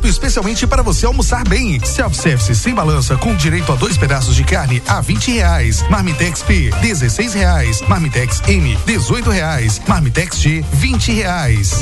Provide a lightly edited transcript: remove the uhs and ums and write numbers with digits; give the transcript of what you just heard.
cardápio especialmente para você almoçar bem. Self-service sem balança com direito a 2 pedaços de carne a R$20. Marmitex P, R$16. Marmitex M, R$18. Marmitex G, R$20.